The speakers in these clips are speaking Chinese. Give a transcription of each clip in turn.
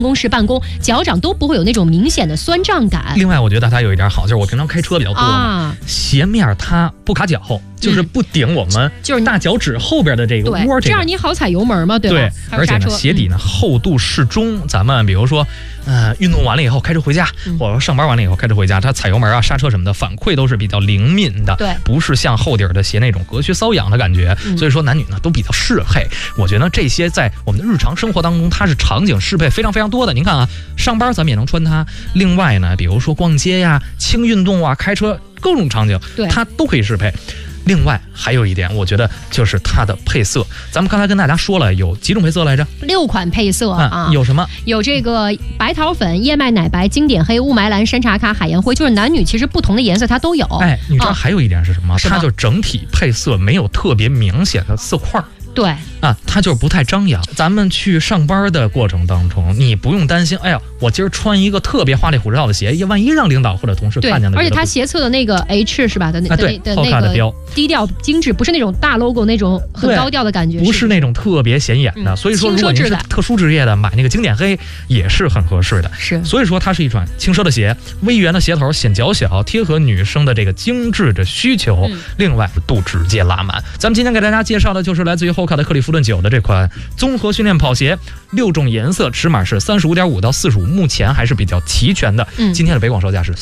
公室办公，脚掌都不会有那种明显的酸胀感。 另外，我觉得它有一点好，就是我平常开车比较多嘛，鞋面它不卡脚，就是不顶我们就是大脚趾后边的这个窝， 这样你好踩油门嘛，对吧？ 对，而且呢，鞋底呢厚度适中。咱们比如说，运动完了以后开车回家，或者说上班完了以后开车回家，它踩油门啊、刹车什么的反馈都是比较灵敏的， 对， 不是像厚底的鞋那种隔靴搔痒的感觉。所以说男女呢都比较适配。我觉得这些在我们的日常生活当中，它是场景适配非常非常多的。您看啊，上班咱们也能穿它。另外呢，比如说逛街呀、轻运动啊、开车各种场景，它都可以适配。另外还有一点，我觉得就是它的配色。咱们刚才跟大家说了，有几种配色来着 ？6款配色啊， 有什么？ 有这个白桃粉、燕麦奶白、经典黑、雾霾蓝、山茶咖、海盐灰，就是男女其实不同的颜色它都有。 哎，你知道还有一点是什么？它就整体配色没有特别明显的色块。 对啊，它就是不太张扬。咱们去上班的过程当中，你不用担心，哎呀，我今儿穿一个特别花里胡哨的鞋，万一让领导或者同事看见了。 而且它斜侧的那个 H 是吧？的那个标低调精致，不是那种大 logo 那种很高调的感觉， 不是那种特别显眼的。所以说，如果你是特殊职业的，买那个经典黑也是很合适的。 是， 所以说它是一款轻奢的鞋，微圆的鞋头显脚小，贴合女生的这个精致的需求。另外度直接拉满。咱们今天给大家介绍的就是来自于后卡的克里夫顿9的这款综合训练跑鞋，6种颜色，尺码是35.5到45，目前还是比较齐全的。今天的北广售价是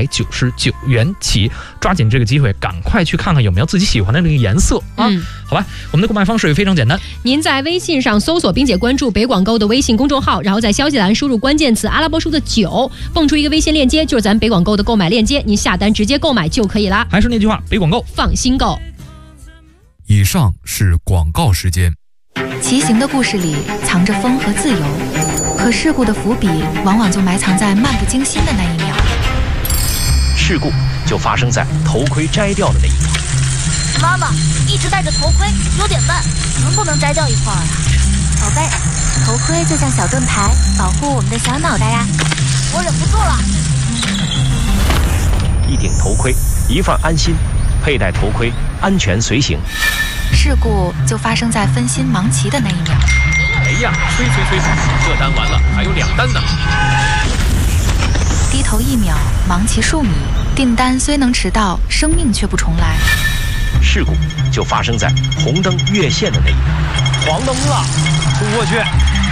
399元起，抓紧这个机会，赶快去看看有没有自己喜欢的这个颜色啊！好吧，我们的购买方式也非常简单， 您在微信上搜索并且关注北广购的微信公众号，然后在消息栏输入关键词阿拉伯数字9，蹦出一个微信链接，就是咱北广购的购买链接，您下单直接购买就可以啦。 还是那句话，北广购放心购。 以上是广告时间。 骑行的故事里藏着风和自由，可事故的伏笔往往就埋藏在漫不经心的那一秒。 事故就发生在头盔摘掉的那一秒。 妈妈一直戴着头盔，有点慢，能不能摘掉一块啊？ 宝贝，头盔就像小盾牌，保护我们的小脑袋呀。 我忍不住了。 一顶头盔，一份安心，佩戴头盔，安全随行。 事故就发生在分心忙骑的那一秒。 哎呀，催，这单完了，还有2单呢。 低头1秒，忙骑数米，订单虽能迟到，生命却不重来。 事故就发生在红灯越线的那一秒。黄灯了，冲过去。